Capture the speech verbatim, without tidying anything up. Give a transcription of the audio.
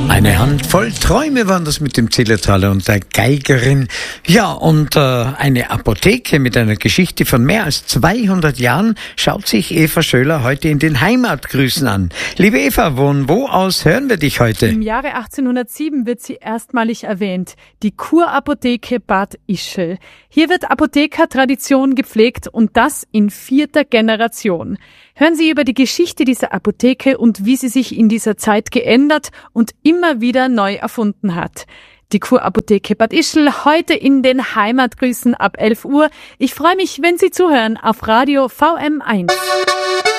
Eine Handvoll Träume waren das mit dem Zillertaler und der Geigerin. Ja, und äh, eine Apotheke mit einer Geschichte von mehr als zweihundert Jahren schaut sich Eva Schöler heute in den Heimatgrüßen an. Liebe Eva, von wo aus hören wir dich heute? Im Jahre achtzehnhundertsieben wird sie erstmalig erwähnt, die Kurapotheke Bad Ischl. Hier wird Apothekertradition gepflegt und das in vierter Generation. Hören Sie über die Geschichte dieser Apotheke und wie sie sich in dieser Zeit geändert und immer wieder neu erfunden hat. Die Kurapotheke Bad Ischl heute in den Heimatgrüßen ab elf Uhr. Ich freue mich, wenn Sie zuhören auf Radio V M eins.